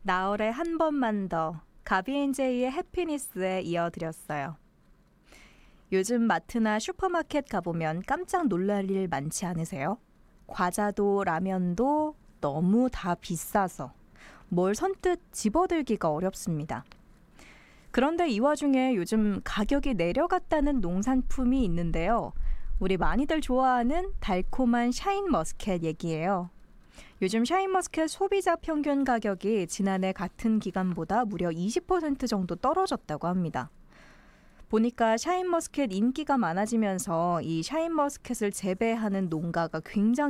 나얼의 한 번만 더, 가비앤제이의 해피니스에 이어드렸어요. 요즘 마트나 슈퍼마켓 가보면 깜짝 놀랄 일 많지 않으세요? 과자도 라면도 너무 다 비싸서 뭘 선뜻 집어들기가 어렵습니다. 그런데 이 와중에 요즘 가격이 내려갔다는 농산품이 있는데요. 우리 많이들 좋아하는 달콤한 샤인머스켓 얘기예요. 요즘 샤인머스켓 소비자 평균 가격이 지난해 같은 기간보다 무려 20% 정도 떨어졌다고 합니다. 보니까 샤인머스켓 인기가 많아지면서 이 샤인머스켓을 재배하는 농가가 굉장히